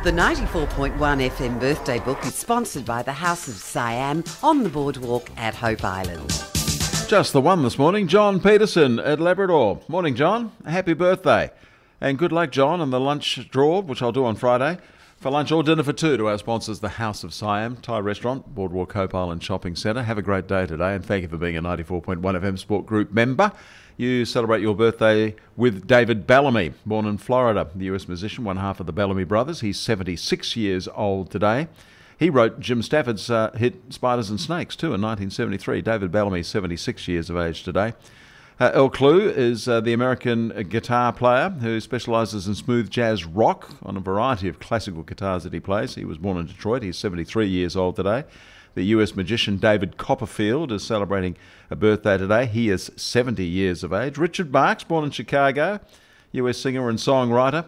The 94.1 FM birthday book is sponsored by the House of Siam on the boardwalk at Hope Island. Just the one this morning, John Peterson at Labrador. Morning, John. Happy birthday. And good luck, John, in the lunch draw, which I'll do on Friday. For lunch or dinner for two to our sponsors, the House of Siam, Thai Restaurant, Boardwalk Hope Island Shopping Centre. Have a great day today, and thank you for being a 94.1 FM Sport Group member. You celebrate your birthday with David Bellamy, born in Florida, the US musician, one half of the Bellamy Brothers. He's 76 years old today. He wrote Jim Stafford's hit Spiders and Snakes, too, in 1973. David Bellamy, 76 years of age today. El Clue is the American guitar player who specialises in smooth jazz rock on a variety of classical guitars that he plays. He was born in Detroit. He's 73 years old today. The US magician David Copperfield is celebrating a birthday today. He is 70 years of age. Richard Marx, born in Chicago, US singer and songwriter,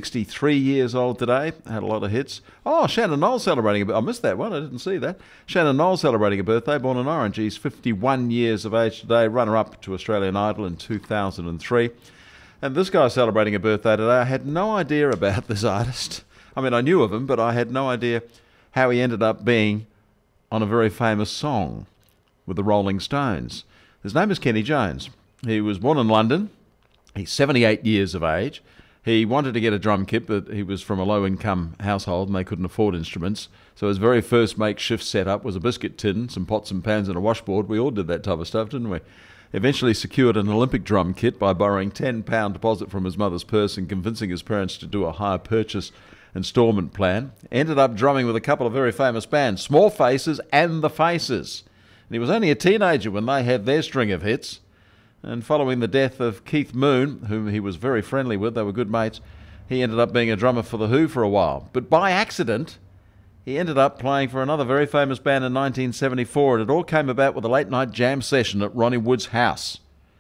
63 years old today. Had a lot of hits. Oh, Shannon Knoll celebrating a birthday. I missed that one. I didn't see that. Shannon Knoll celebrating a birthday, born in Orange. He's 51 years of age today, runner-up to Australian Idol in 2003. And this guy's celebrating a birthday today. I had no idea about this artist. I mean, I knew of him, but I had no idea how he ended up being on a very famous song with the Rolling Stones. His name is Kenny Jones. He was born in London. He's 78 years of age. He wanted to get a drum kit, but he was from a low-income household and they couldn't afford instruments. So his very first makeshift setup was a biscuit tin, some pots and pans and a washboard. We all did that type of stuff, didn't we? Eventually secured an Olympic drum kit by borrowing £10 deposit from his mother's purse and convincing his parents to do a hire purchase instalment plan. Ended up drumming with a couple of very famous bands, Small Faces and The Faces. And he was only a teenager when they had their string of hits. And following the death of Keith Moon, whom he was very friendly with, they were good mates, he ended up being a drummer for The Who for a while. But by accident, he ended up playing for another very famous band in 1974, and it all came about with a late-night jam session at Ronnie Wood's house.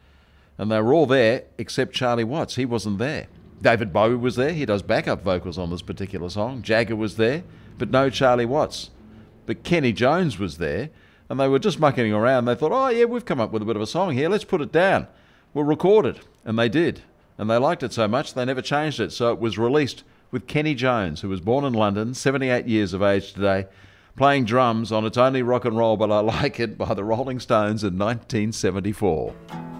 And they were all there except Charlie Watts. He wasn't there. David Bowie was there. He does backup vocals on this particular song. Jagger was there, but no Charlie Watts. But Kenny Jones was there, and they were just mucking around. They thought, oh, yeah, we've come up with a bit of a song here. Let's put it down. We'll record it. And they did. And they liked it so much, they never changed it. So it was released with Kenny Jones, who was born in London, 78 years of age today, playing drums on It's Only Rock and Roll, But I Like It by the Rolling Stones in 1974.